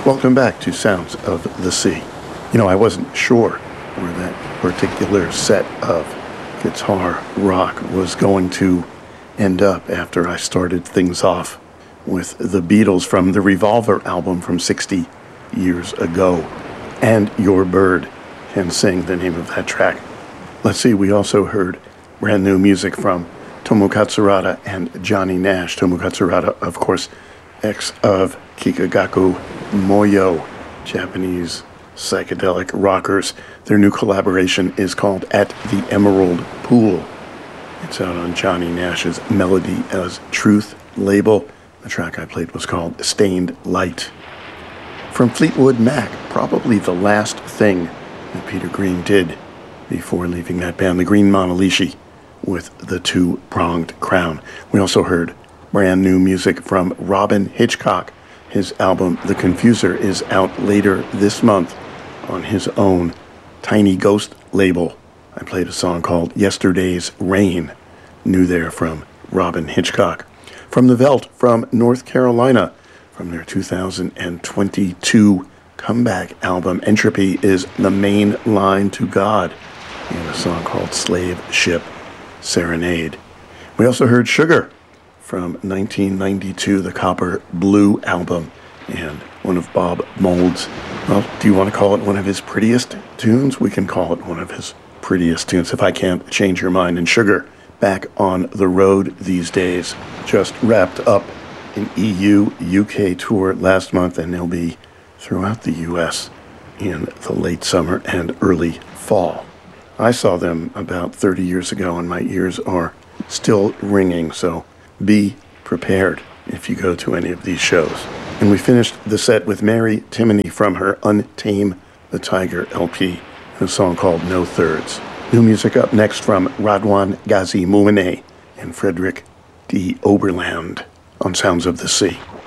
Welcome back to Sounds of the Sea. You know, I wasn't sure where that particular set of guitar rock was going to end up after I started things off with the Beatles from the Revolver album from 60 years ago, and Your Bird Can Sing, the name of that track. Let's see, we also heard brand new music from Tomo Katsurada and Johnny Nash. Tomo Katsurada, of course, ex of Kikagaku Moyo, Japanese psychedelic rockers. Their new collaboration is called At the Emerald Pool. It's out on Johnny Nash's Melody as Truth label. The track I played was called Stained Light. From Fleetwood Mac, probably the last thing that Peter Green did before leaving that band, the Green Monalishi with the Two-Pronged Crown. We also heard brand new music from Robin Hitchcock. His album, The Confuser, is out later this month on his own Tiny Ghost label. I played a song called Yesterday's Rain, new there from Robin Hitchcock. From The Veldt from North Carolina, from their 2022 comeback album, Entropy is the main line to God, and a song called Slave Ship Serenade. We also heard Sugar from 1992, the Copper Blue album, and one of Bob Mould's, well, do you want to call it one of his prettiest tunes? We can call it one of his prettiest tunes if I can't change your mind. And Sugar, back on the road these days, just wrapped up an EU-UK tour last month, and they'll be throughout the US in the late summer and early fall. I saw them about 30 years ago, and my ears are still ringing, so be prepared if you go to any of these shows. And we finished the set with Mary Timony from her Untame the Tiger LP, a song called No Thirds. New music up next from Radwan Ghazi Mouineh and Frederick D. Oberland on Sounds of the Sea.